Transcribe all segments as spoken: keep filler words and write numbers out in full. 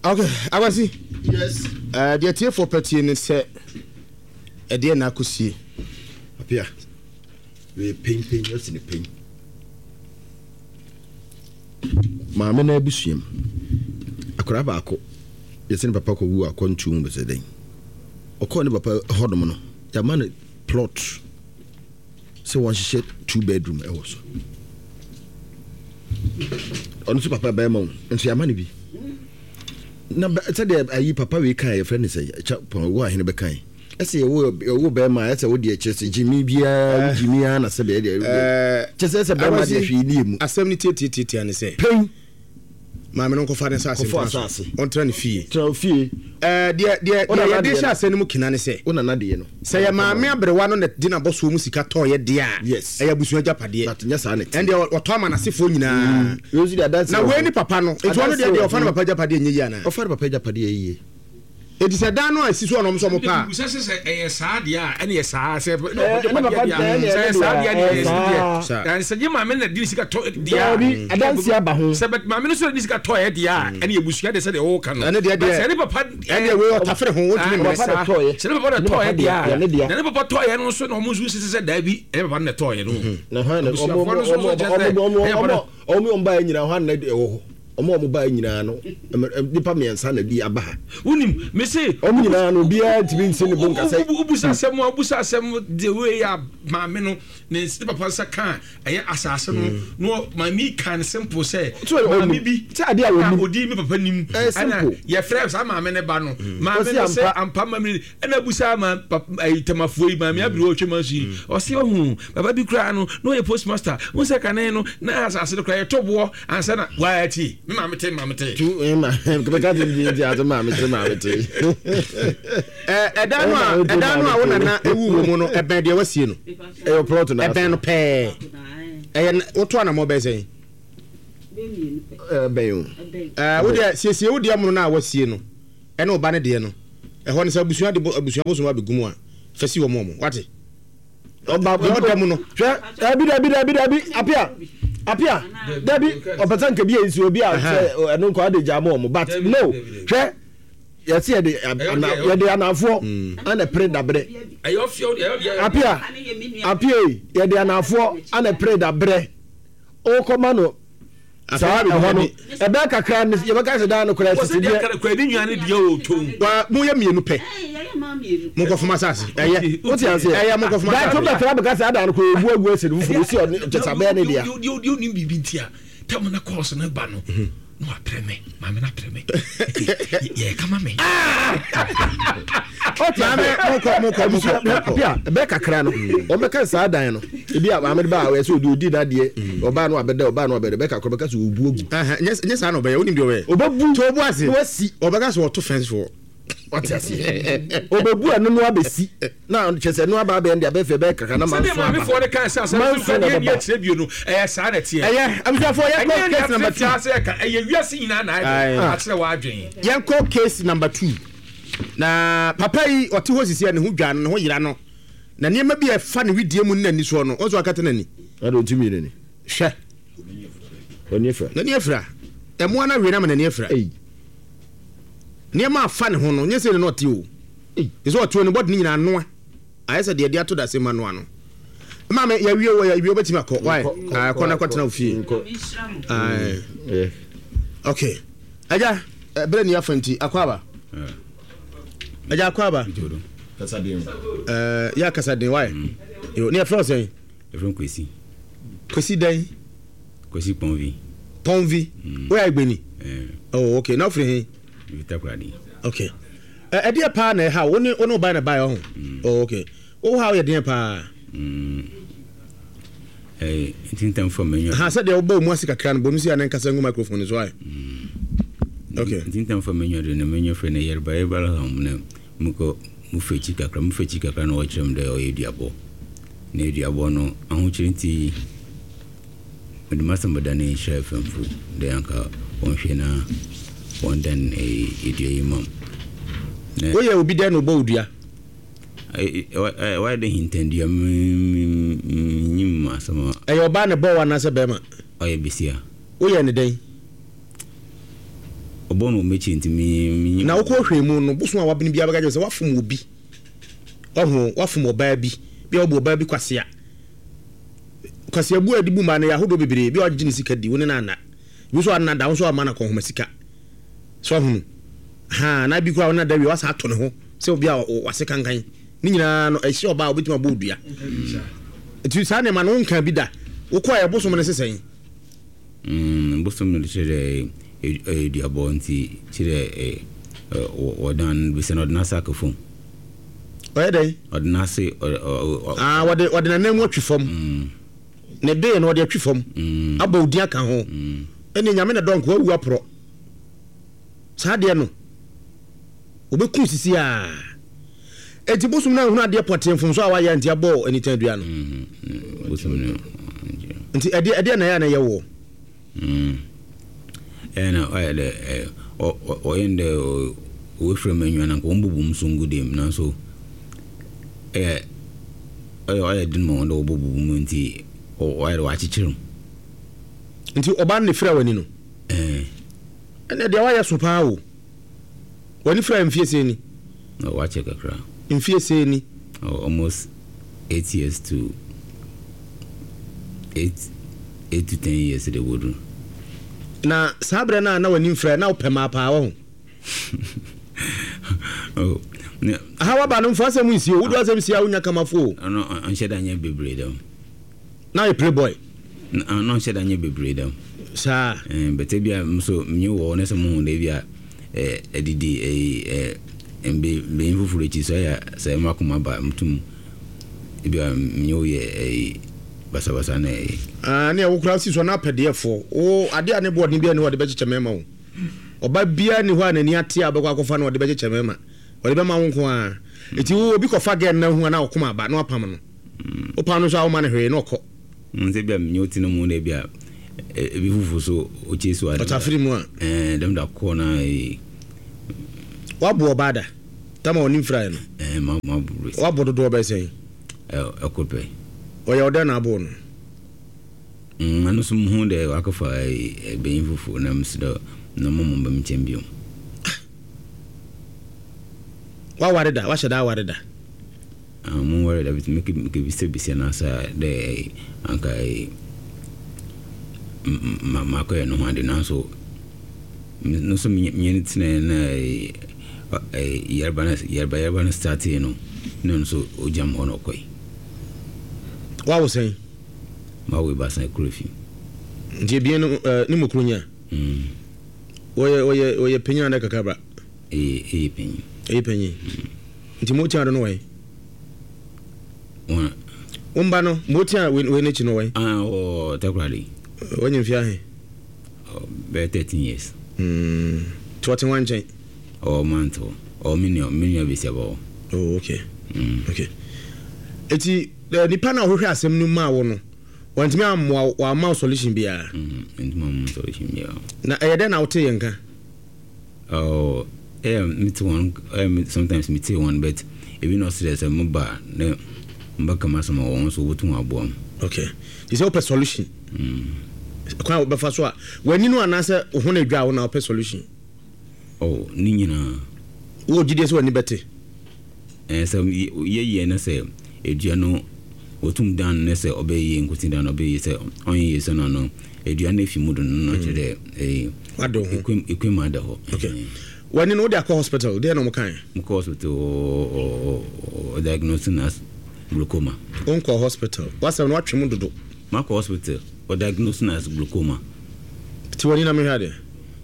Okay, Awasi. Yes. Uh, the T for Petty and say, a dear Nakusi. Appear. We pain, pain, yes, in the pain. Mamma Nebusium. A crabako. Yes, in Papa who are consumed with a day. Or call the Papa Hodomono. The man plot. So one she said two bedroom also. On to Papa Bemon and see a money be. Number said I papa we can your friend say chap who in the kind. I say wo wo be ma I say wo dey chese Jimmy bia Jimmy ana say be dey. Eh chese say be ma dey hwi ni mu. Asem ni tete tete an say. Pen. Ma me no ko fa den sa asem. On tra ni fie. Tra fie. Eh de de de de sha asem ni mu kina ne say. Una na de no. Say ya ma me abrewa no na di na boso mu sika to ye de a. Yes. E ya busu ajapade. That nya sa net. And de oto ama na sefo nyina. Yosi da dance. Na we ni papa no. Etu ono de de ofa na papa ajapade nyi ya na. Ofa na papa ajapade yi. Edi se dan no asiso ono so mo pa. Busa se e sa dia ene ye sa se no papa dia. Se sa dia ni dia. Dan se ma me na di sika to dia. Adansi aba ho. Se bet ma me no so di sika to ye dia. Ene ye busuya de se de o kan no. Ene dia dia. Se ne papa ene we otafere ho wotumi no papa to ye. Se ne papa to ye dia. Ne papa to ye no so no mo so se se da bi. Ene papa na to ye no. Na ha na omo omo omo omo omo ba nyina ho na de wo. Omo omo ba nyina no nipa miensa na di aba. Unim me say omo nyina no bia tibi nse ne bon kase. Ubusa asem ubusa asem the way ya ma me no ne papa sa kan aye asase no no ma mi kan simple say ma mi bi ti ade a woni odi mi papa nim ana ye friends ama me ne ba no ma me no say ampa ma me na busa ma ayi tamafuo ma me abiri o twema su o se ohun baba bi kura no no ye postmaster won se kan no na asase no kura ye tobo ansa na wa ati me ma me te ma me te tu e ma ke ka te di di ato ma me te ma me te eh edanu a edanu a wona na ewu mu no eben de wasie no e plot na eben no pe eh woto na mo be sen eh ben eh wo de siesie wo de mu na wasie no e na oba ne de no e ho ne sa busua de busua boso ma begumu a fasi wo mo mo wate oba bo de mu no hwe abi da bi da bi da bi apia apia dabi opatan ke bi ensu obi a eno nko ade jamo mo but no hwe yes ye de ye de anafo ana pre da bre ayo fio apia apia ye de anafo ana pre da bre o koma no sawa bi ho no e be kakra ne ye be ka se da no kra sisi dia kwa ni nwane dia o tom wa mu ye mienu pe mo ko fuma sase eye o ti anse eye mo ko fuma da to be kra be ka se da no ko ebu ebu ese no fu si o jesa be ne dia yo yo ni bibi ntia tam na course na ba no no apreme ma me na apreme ye kama me o ti ame mo ko mo ko mo ko bia be kakra no o me ka sa dan no e bia ma me ba we se odi odi na de o ba no abeda o ba no abeda be kakra be ka so obu ogu aha yes yes ano be onim de we obabu to obu ase wasi o be ka so to fence for what you say obabu anu no abesi na chese no aba be ndia be fe be kakra na ma so ma me for the kan sa sa so ye ye trebio no eh sa na tie eh amja for ye case number two say ka eh wiase nyina na a kire wa adwen ye ko case number two na papa yi ote ho sisi ne ho dwan ne ho yira no na niema bi e fa ne widie mu na ni so no ozo akata na ni ado ntimi ne ni hwe oni efra na ni efra e mo na we na na ni efra eh niema afa ne ho no nyese ne no te o eh iso ote ne body nyina no ayesa de de ato da sema no ano ma me ya wie wo ya wie obeti makọ why ah kona kwatena ofie ah eh okay aja bre ni afanti akwaba aja akwaba kasadin eh ya kasadin why yo ni afro say Efron Kwesi. Kwesi dan. Kwesi Ponvi. Ponvi. Where Igbeni? Eh. Oh, okay. Now free him. Vitakradi. Okay. Eh uh, dear pa na how woni ono buy na buy on. Oh, okay. Oh how you dear pa? Mm. Eh, tintam for me. Ha said dey obo mu asika kran bo mu si anan kasa ngu microphone so ai. Okay. Tintam for me na menyo fe na yerba yerba hom na muko mu fechi kakra mu fechi kakra na ochirem de oyediabo. Na ediabo no ahuchirinti the master modern chef and food the anka on shena on then a idia mom oh yeah obi dey no bawdua I why the intend you nyim asama e yo ba ne bawa na se bema o ye bisia oh yeah ne den obo no mechi ntimi na wokɔ hwɛ mu no boso a wabene bia bɛga sɛ wafom obi ɔho wafom ɔbaa bi bia ɔbɔ ɔbaa bi kwasea kwasea bu adi bu ma na yahodo bebree bia ɔgye ne sika di wo ne na ana bi so ana da wo so ama na kɔhoma sika so ɔho ha na bi kura wo na da wi wasa ato ne ho sɛ obi a wase kankan ni nyina no ɛhye ɔbaa obetuma bɔ odua etu sa ne ma no nka bi da wokɔ ya boso mo ne sesɛn mm boso mo ne chere e dia bonti chere e wadan bi se no na saka fon oye dai ordinance ah wode wode na nemu atwi fam ne be no wode atwi fam aba odia ka ho ene nyame na donko awu apro sa de no obeku sisi a eti bosum na hu na de potem fom so awa ya ntia bo anytime dua no bosum no nti ade ade na ya na ye wo mm ena oye de o yende o frame nyu na ko mbubum sungudem na so eh ayo ayo din mo ndo bubum nti o ayo wa chichirum nti oba ne fra wani no eh ene de wa ya so pa wo wani fra mfie se ni no wa che kakra mfie se ni almost eight years to eight eight to ten years de wodu na sabre na na wani fra na opema pa wo oh ne hawa ba no fa sem nsi o wudu asem sia unya kamafo no on sheda nya bebre dem na e playboy no no sheda nya bebre dem sa eh bete bia so mnyi wo ne sem hu de bia eh edidi eh embe be infufuru chi so ya sai makuma ba mtum bia mnyi wo ye eh basa basa na eh ah ne wo kura si so na pedefo o ade ane board ni bia ne wo de be cheche mema wo oba bia ni ho anani ate abekwa akofa na wo de be cheche mema wo de be ma wo nko a eti wo obi kofa gen na hu na okoma ba na opam no opam no so a wo ma ne hwe na okọ nze bia mnyi oti no mu na bia ebi fufu so o chesu ade otafiri mu a eh dem da ko na eh wabo obada tama oni fry no eh ma ma buru wabo do do be sen eh akope o ya oda na abo no mm anu sum hu de akafa e be fufu na msido na momom bam chembio wa warida wa shada warida ah mo warida bit make make bi se bi se na sa de anka e ma ma ko no hande na so no so mi tine na e yerba na yerba yerba na start no no so o jam hono koi wa wo sen ma we ba san kurefi nje bien no ni mokrunya mm oye oye oye penya na kakaba e e penyi e penyi nti mo tia do no we wa umba no mo tia we we ne chi no we ah o takrali onye mfia he be thirteen years mm twenty-one chain o manto o minio minio be sebo oh okay mm okay eti ni pana hwehwe asem nu ma wo no wantimi am wa ma solution bia mm ntuma mo solution bia na eyede na wote yenka oh eh meet one eh sometimes meet one but if you not serious mo ba ne mbaka masama won so wotu abo okay is open solution mm kwa obefa so a wani no anase ho na dwa wo na open solution oh ni nyina wo gide so wani bete eh so ye ye na se edua no otum dan na se obeye nkuti dan obeye se onye ye so no no edua na fi mudu no no kire eh wado ho ekwem ekwem ada ho okay wani no dey hospital dey no mo kan mo hospital o diagnosing as glaucoma on ko hospital wasa no atwe mu dodo ma ko hospital o diagnosing as glaucoma ti wani na me hade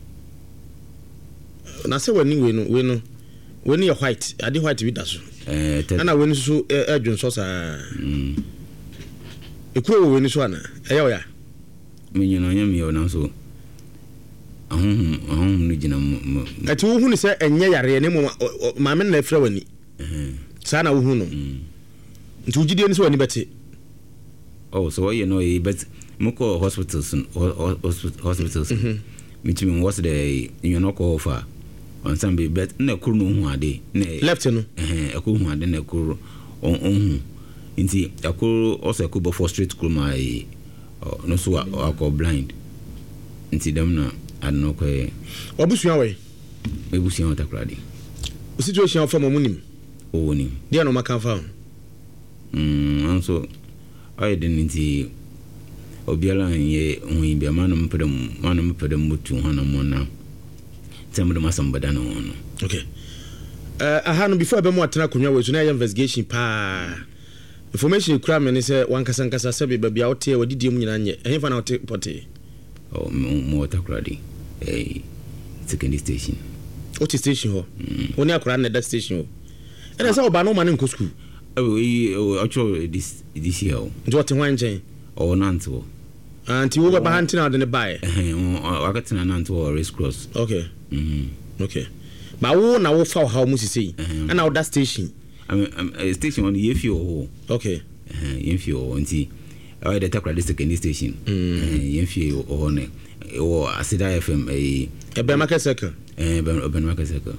na se wani we no we no wani ye white ade white bi da so eh ana wani so adwun so sa mm ekuo wani so ana eya oya me nyino nya me na so ahun ahun ni gina ati wo hu ni se enye yare ne mo ma me na efra wani eh sa na wo hu no nti ugide ni so wani bete oh so you know but moko hospitals hospitals mitimi was the you know ko fa on sambe bet na kuru no hu ade na left no eh akuru hu ade na kuru on on nti akuru also akuru for straight kuru mai no so akọ blind nti dem na adno ko obusua we ebusua takrade situation of mo munim o ni dia no maka fa mm anso ay den nti obiala ye hu bia manum pedam manum pedam mutu hana mo na temdo masambada no no okay uh aha no before be mo atena konwa we so na investigation pa information kura me ne se wankasa nkasa se be bia wote wadidie mu nyina nye ehfa na wote pote oh mo takrade eh second station what station ho oni akura na that station ho ene se oba no ma ne nko school oh actually this this year njo te hwan chen oh nanto anti wo ba hanti na de ne bae eh wakatina nanto race cross okay mhm okay ba wo na wo fa how mu sisi ana wo that station I mean station on yefi o okay eh yefi o nti I the takrade second station eh yefi o ne o Asida F M eh ebe market circle eh ebe market circle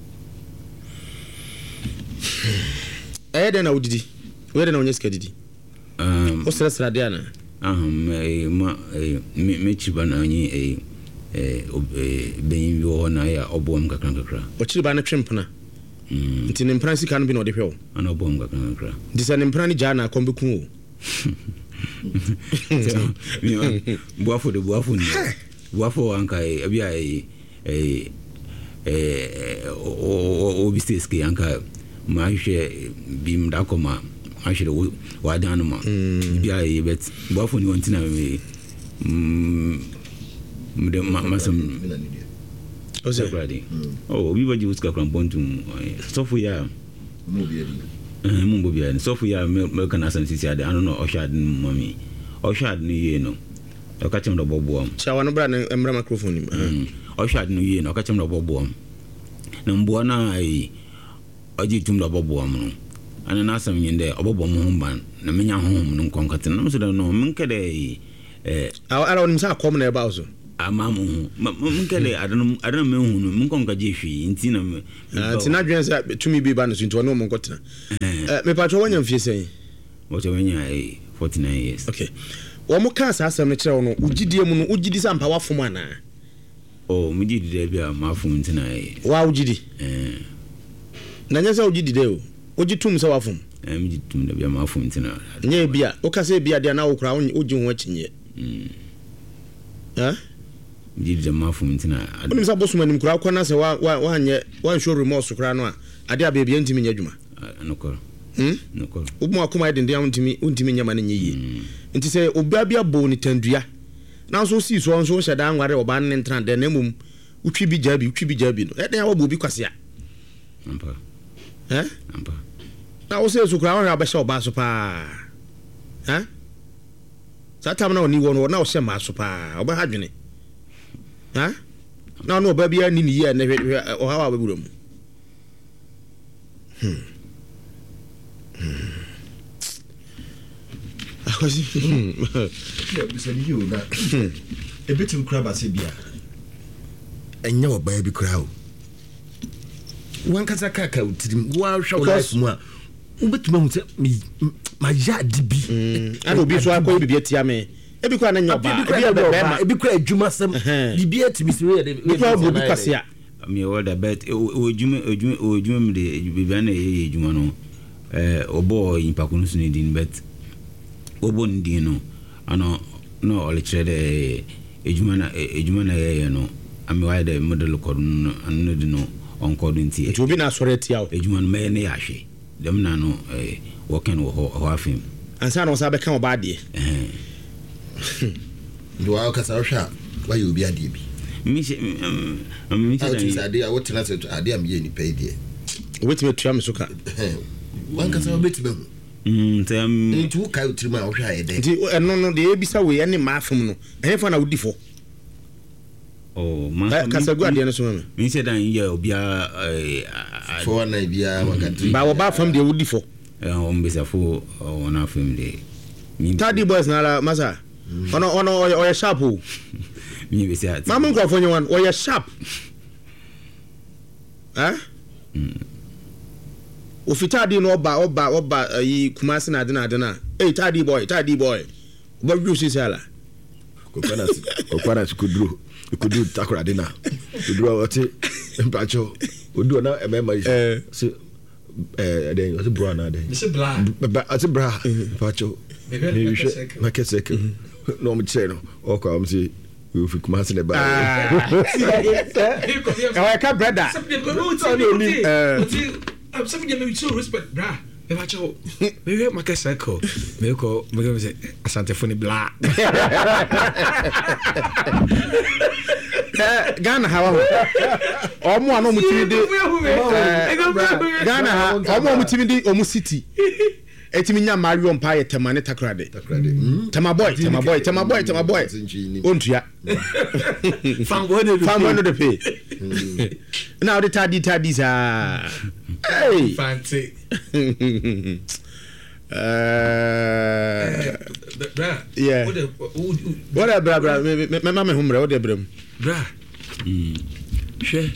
eh de na udidi we de na onye ska didi um o sra sra de ana ahum eh ma eh me chiba na onye eh eh ben yo na ya obom kakran kakra o chiba na twempna mm nti ne mpran sika no bi na ode hwew ana obom kakran kakra disa ne mpran ni jana kombeku o buafo de buafo ni buafo anka e bia e e o o bisteski anka ma hwe bim da koma ma hwe wa dan ma bia e bet buafo ni wontina me mm de masam o se gradi oh we were just kakran bontum sofu ya mo bia eh mo bo bia sofu ya me kana san sisi ade ano no o shad mami o shad ni ye no o ka chem do bobo am cha wano bra na emra microphone ni o shad ni ye no o ka chem do bobo am na mbo na ai oji tum do bobo am no ana na asam nyinde obobo mo humban na menya hom no konkate no so da no menkede eh ala onim sa kom na e ba so amamu menkede adano adano mehu no menkonka je hwi nti na nti na dwen sa tumi bi ba no so nti wono mo nkotena eh me patro wanya mfie sen wo te wanya forty-nine years okay wo mo ka sa asam ne kire wo no ugidie mu no ugidi sa mpa wafom ana oh mugidi de bia mafom nti na eh wa ugidi eh na nya sa ugidi de o ugitum sa wafom eh mugidi tum de bia mafom nti na nya bia o ka se bia de na wo kura ugi ho akinye mm ha mugidi de mafom nti na onim sa bosuma nim kura kwa na se wa wa nya wa show remorse kura no a ade a bia ntimi nya dwuma anoko hm anoko obu akoma de ndia ntimi ntimi nya ma na nyi nti se obia bia bo ni tandua na so si so so hyeda anware oba ne ntran de na mum utwi bi jabi utwi bi jabi no e den wa bo bi kwase a ampa eh ampa na wo se so kura wa ba sha oba so pa ha satam na oni wo no na wo se ma so pa oba hadwene ha na no oba bia ni ni ye na o ha wa ba buru mu hmm akosi ya bisani yo na ebetim kura ba se bia enya oba bi kura o wan kasa kaka utirim wa hwa life mu a ubetum hu se ma ya dibi ana obi so akoy bibia tia me ebi kura na nya oba ebi ya be ma ebi kura adwuma sam bibia timi se we de kura bo bi kwase a me wo da bet o dwuma o dwuma o dwuma me de bibia na ye dwuma no eh obo impakunu sunu din bet obo ndin no ano no ole chere ejuma na ejuma na ye no ame wa de model kodu no anu de no on kodu nti nti obi na sore tia o ejuma no me ne ya hwe dem na no eh working wo ho afim ansa na osa be kan oba de eh do wa ka sa hwa wa ye obi ade bi mi se mi se dan ade a wotena se ade am ye ni pay de obetime tua me so ka wan ka sa obetime mm tem nti wo kai utirim a wo hwa ye de nti eno no de ebisa we ene ma afem no ehfa na wodi fo oh man kasagu ade no so me mi se dan ye obia eh fo na bia wakati ba wo ba afem de wodi fo eh on bisa fo ona afem de Tadi boys na la masa ono ono oya sharp o mi bisa mama nko afo nwan oya sharp eh o fitadi no oba oba oba yi kumasi na ade na ade na eh tadi boy tadi boy oba wi o sisi ala kokwana kokwana skudro could do takra dinner. To do what it Bracho would do now a memory. So then was a brother. It's a blah. But as a bra, Bracho. Maybe make a second. No, me say no. Or come see. We will come and about. I can't bread that. I'm something you so respect, bra. Maybe make a circle. Maybe call me say Asante Funny Blah. Ghana, however, or more no mutimidi. Ghana, or more mutimidi or city. Etiminya Mario Empire Tamane Takrade. Tama boy, Tama boy, Tama boy, Tama boy. Untia. Found one of the pay. Now the taddy taddies are. Hey, fancy. Uh, yeah. What a bra bra, my mamma whom wrote the brim. Bra. She.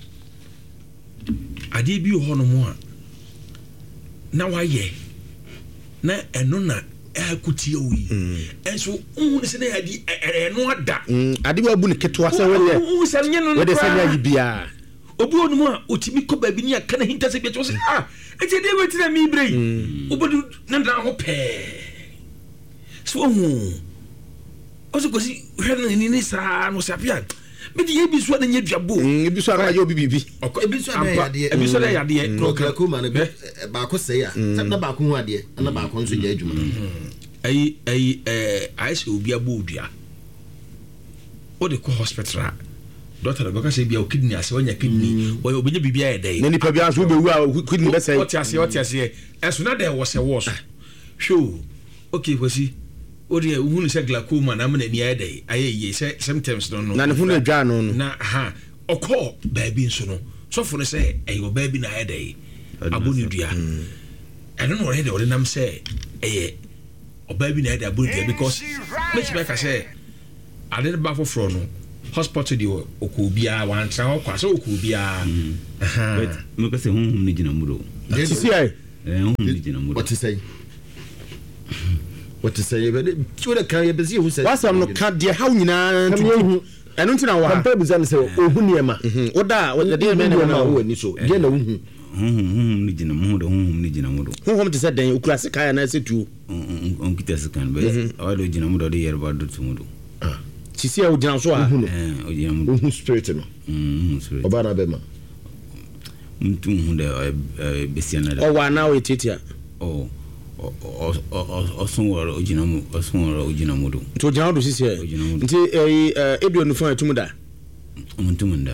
I did be on more. Now I ye. Na enona akutie wi enso unu se na yadi eno ada ade ba bu ne ketwa se wele unu se nye no wede se na yibia obi onu mu a otimi ko ba bi ni aka na hinta se bi to se ah eti de weti na mi brei obodu na ndan ho pe so hu oso ko si hwe ni ni sa no sapia medi yebi so na nya duabo ebi so na yo bibibi ebi so na ya de ebi so na ya de program ko ma na ba ko se ya na ba ko hu ade na ba ko nso ja adwuma ai ai eh ai se obi abo odua o de ko hospital doctor ba ka se bia o kidney ase wanya kidney o obi nya bibia e dai na ni pa bia so be wu a kidney be sai o ti ase o ti ase enso na de wo se wo so show okay kwasi odi hu ni se glaucoma na me na ni ayedai aye se symptoms no no na ne hu na dwa no no na ha okọ baabi nso no so for say aye o baabi na ayedai aboni dua I don't know where they nam say eh o baabi na ayedai aboni dua because make me ka say I didn't back for no hospital di okobia wan tra okwa so okobia but me ka say hu hu ni gina mudo ti si ai eh hu ni gina mudo what to say what to say but chura kan ye bezi hu say wasam no ka de how nyina tu enu ntina wa pampa buza ne say ohu niema oda oda de me na wo ni so de na hu hu hu ni gina mudo hu hu ni gina mudo hu hom te say dan okura se kaya na se tu on kita se kan be o do gina mudo de yerba do tu mudo ah ti si e o gina so a eh o gina mudo hu spirit no hu spirit oba na be ma mtu hu de besiana o wa na o titia oh osonworo ojinamu osonworo ojinamu do to jina do sisi e nti eh ebi onu fon atumda omuntumunda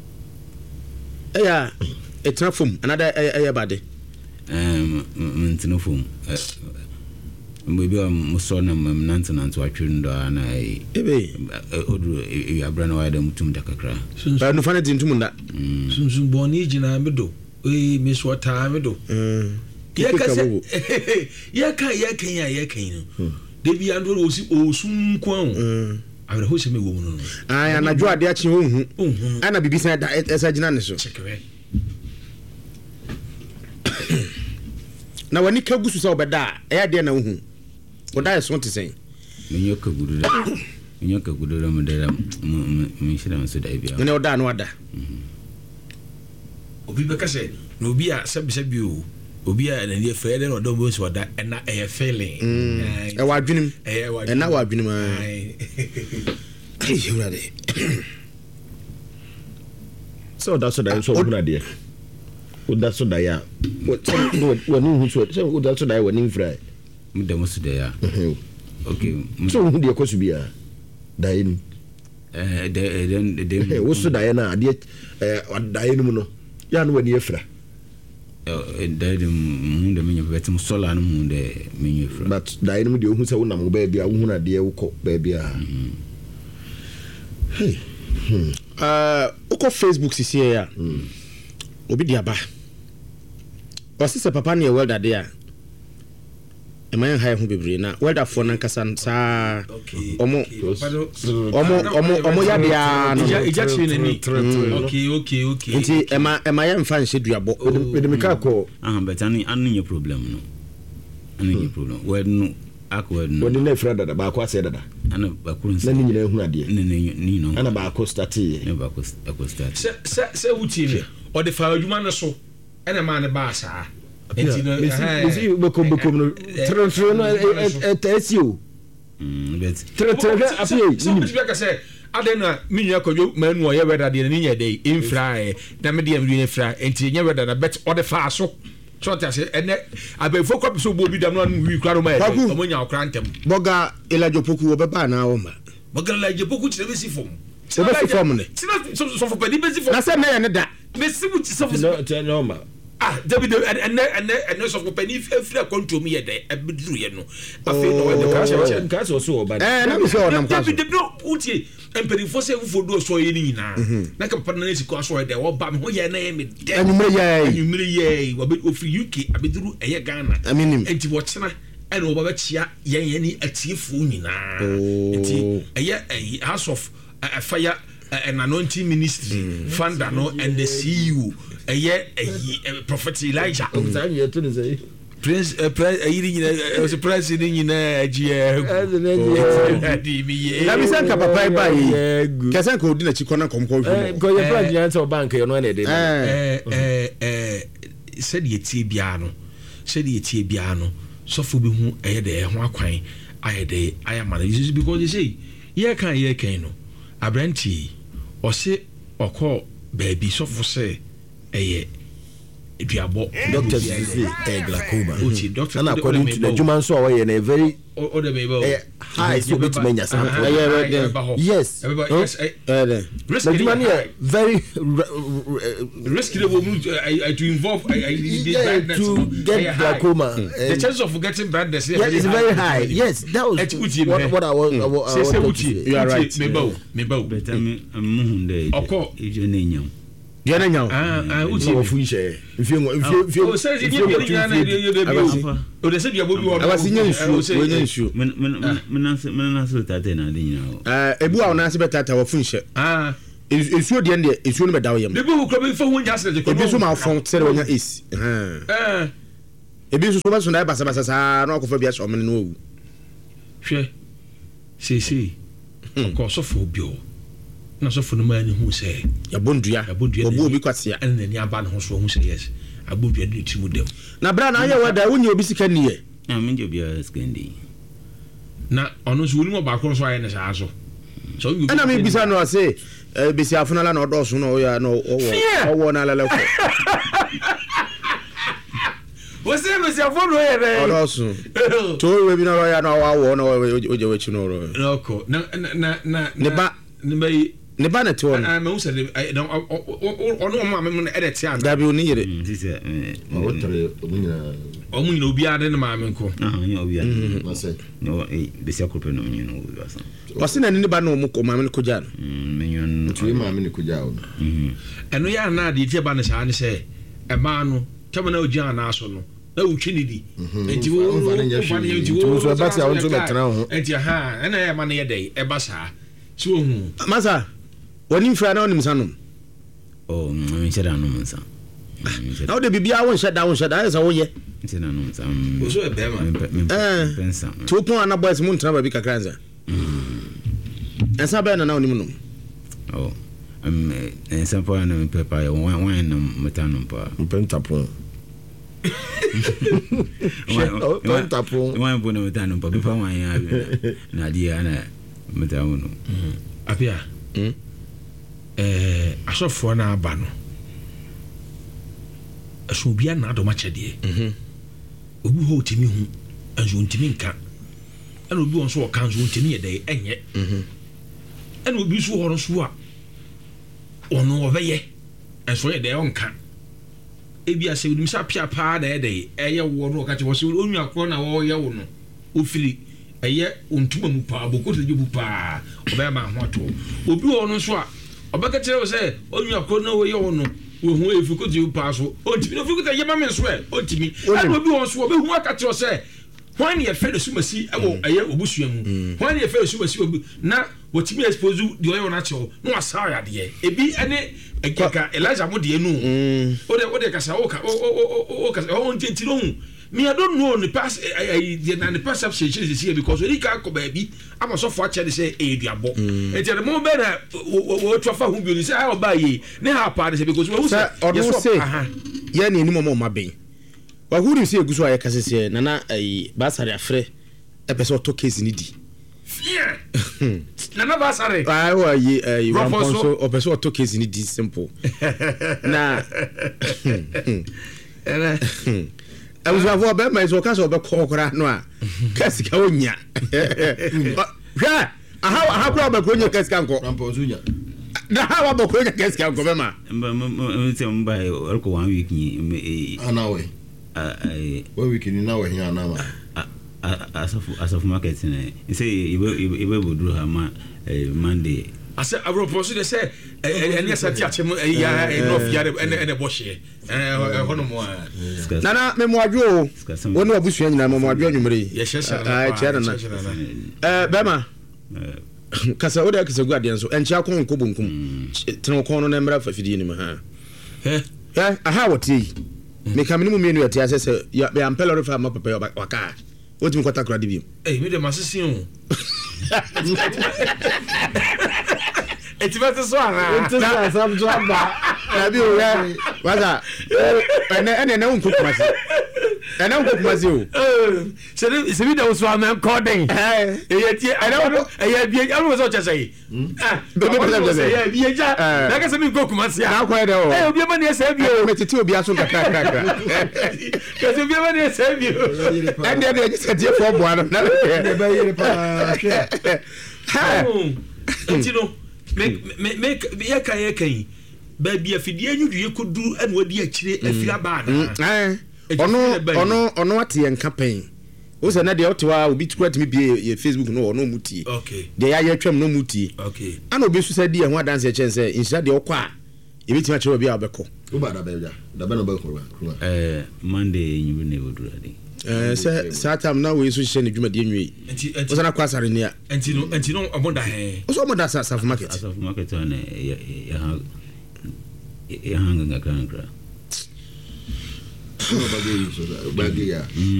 eya etra fom another eya bade em ntino fom mbebi wa muso na mnantu nantu atwindo na ebe odru yabra na wada mutumda kakra ba nu fana dintumunda sunsun boni jina medo eh meswata medo yaka yaka yaka yaka no debi ando osi osun kwan abere ho se me wo mu no ah na jo ade achi hu ana bibi sa da esa gina ne so na wani ka gusu sa obeda e ya de na hu oda so te sen menyo ka gudu da menyo ka gudu da mudara mun shira masu da biya ne oda no ada obi be ka se no obi a sabi sabi o obi a na nie fe de no do bo so da na e feeling e wa dwunim e na wa dwunim ai yurade so that's what I so good idea o da so da ya wo ni hu so so o da so da wo ni fry mu da musu da ya okay so hu de ko su biya da yin eh de de de wo so da ya na ade eh da yin mu no ya no wani efra da de mu da menyo betum sola no mu de menyo efra but da yin mu de hu se wo na mo ba bia wo hu na de wo ko ba bia hey uh uko Facebook sisi ya obi dia ba o sise papa ne welder dia e man ha hu bebre na welder fo nan kasa sa omo omo omo omo ya dia no ija chi ne ni okay okay okay nti e ma e ma ya mfa nse duabo me de me ka ko ah but ani anu nye problem no anu nye problem we no akwa no woni na fra dada ba akwa se dada ana ba kun na ni nyina hu ade ni ni no ana ba akwa start ye na ba akwa start se se se wuti me o de fa adwuma no so ena ma ne ba saa enti no mesi bekom bekom no tro tro no etesio mm bet tro tro apie so bi ka se adena minya kodwo manu oye weda de ni nya dey infra na me de am ni infra enti nya weda na bet o de fa so so ta se ene abefo kwap so bo bi dam no wi kwaro ma e o nya okra ntem boga elajo poku wo beba na wo ma boga elajo poku ti be si fom se be si fom ne so so for pedi be si fom na se na ye ne da me si mu ti so no no ma ah David ene ene ene so for pedi efra control mi ye de e biduru ye no afi no we de ka se ka so so ba eh na mi se onam ka so David no uti emperi fo se fo do so ye ni nyina na ka partner na siko so de wo ba me ho ye na ye me de anyumre ye anyumre ye wo be ofri U K abeduru eye Ghana enti wo chena ene wo ba chia ye ye ni atiefo nyina enti eye house of fire and anointing ministry founder no and the C E O eye prophet Elijah Prince uh, Prince uh, was a president in uh, G M. Na bisa nka papa ba yi. Kesa nka odi na chikona komko fu. Ko ye president of bank ye no na dey. Eh eh eh said ye tie bia no. Said ye tie bia no. So fo bi hu eye de ho akwan aye de aye man. Because you say ye kan ye kan no. Abranti o se okọ baby so fo say eye Diabo Doctor Zizi glaucoma. Uchi doctor and according to the Juman so we in a very o de be high so bit menya yes yes risk the very risky to involve to get glaucoma the chance of getting blindness is very high. Yes, that was what, what I was say Uchi you are right me bow me bow better me am hunde okọ ijo nenyam dia na nyaw ah ah Uchi wo funche mfie mfie o say di ni nya na de de bi o de say dia bo bi o abasi nya nsu we nya nsu men men men men na so tate na de nyina eh ebu a na se betata wo funche ah esuo de de esuo no be dawo yam de bu ko be fa hu nya se de ko ebi so ma fon se de wonya is eh ebi so so ba so na basa basa sa na okofa bia so men no owu hwe si si ko so fo bio na so fo no ma ni hu se ya bondua obu obi kwasia en na ni aba no so hu se yes abodua de timu dem na bra na aye wada wonye obi sika niye na me nje bia skandi na ono so wulimo ba ko so aye na sa so so you ana me bisa no say bisi afunala na odo so no ya no owo owo na lele ko wo se bisi afunu ye be odo so to we bi na ya na wa wo na oje we chi no ro no ko na na na ne ba ne ba ne ba na te won ah me wo se ono ma me e de te an da bi oni yire sisi o tare omunya omunya obi ade ne ma me nko ah nya obi ade na say no e besi akope no nyina obi asa wase na ne ba no mu ko ma me ko ja no menyon tu ma me ne ko ja o eno ya na de tie ba ne sa ne se e ma no tama na oji ana aso no na utwi ni di enti wo wo fa ne enti wo so ba ti a won to betena ho enti ha ena ya ma ne ye dai e ba sa so hu masa woni mfra na onim sanom oh me cheda no mansa na o de bibia won sheda won sheda esa wo ye nti na no mansa o so e be ma eh pensa to pon ana boys mun tana ba bi kakranza esa be na na onim no oh um esa po na me pepa ya wan wan na metano pa mpenta pon wan tapon wan po na metano pa pepa wan ya na dia na metano no apia eh asofo na aba no aso bia na adoma chede mhm obi ho timi hu anzo ntimi nka ana obi won so o kan zo ntimi ye dai enye mhm ana obi so ho so a ono obeye enso ye dai onka ebi ase odim sa pia pa da ye dai eye wo no ka che wo so onu akro na wo ye wo no ofiri eye ontuma mu pa bokoto je bu pa obe ma ho to obi wo no so a obeka kire wo se onu akro na wo ye wo no wo hu efuko je bu pa so ontimi no fuko ye ma me so e ontimi ana obi wo so obe hu aka kire se when ye fe de sumasi ewo eye obusua mu when ye fe de sumasi obi na wotimi expose de oyo na che no asa ya de ebi ene ekeka Elijah mo de enu o de o de kasa o ka o o o kasa o ntenti no hu me I don't know the past I the perception is here because we can go baby I'm so for actually say e duabo e tell mo be na wo tofa hu bi ni say I buy ye na ha pa dey because we say yes say ye ni ni mo mo maben wa hu ni say eguso aye kasese na na ai basari afre e pese to case ni di na na basari ai wa ye ai one ponso o pese to case ni di simple na era I was avo be my so ka so be kokora no a kasika onya hwa aha aha bra ba konya kasika nko rampo zunya na ha ba konya kasika nko be ma mba mba alko one week ni anawe ai one week ni na we hia na ma asafu asafu market ni say ibe ibe boduru ha ma Monday ase abropose de say ene sati ache ya enough ya ene boshe eh hono mo na na me mo adwo woni obusua nyina mo adwo nwumre ye shesha ah chere na eh bema kasa oda kasa guade nso enchi akon nko bonkum tene kon no na mra fafidi ni ma ha eh eh aha wotie me kam ni mu menu yati ase se ya be ampelo refa ma papa waka wotimi kwata kra de bi eh me de masisi o eti vete so ana eti sa sam so aba na bi o ya waza ene ene na unko kumasi ene unko kumasi o eh se se bi da so ana coding eh e ti ene o e bi alu so chese ah be be be e bi ja na ka se mi unko kumasi na ko e de o eh obi ma ne se bi o me titi obi aso kakra kakra ka se bi ma ne se bi o ende de se tie fo bo ano na de ba yire pa ha enti no me me me ya kan ya kan ba bia fidie anwudue kodu anu adi akire afira ba na eh ono ono ono ate en campaign o se na de otewa obi tukura timi bie ye Facebook no ono mutie okay de ya ya twam no mutie okay ana obi susa di ehwa dance chen se insha de okwa e bitima kire obi abeko o ba da ba ja da ba no ba ko eh Monday nyu ne bodura de eh se satam na we so hye ne dwuma de nwi o sana kwa sare nia enti no enti no omoda he o so omoda sa sa market sa market na ya ya ya hanga ngakra ba ge so ba ge ya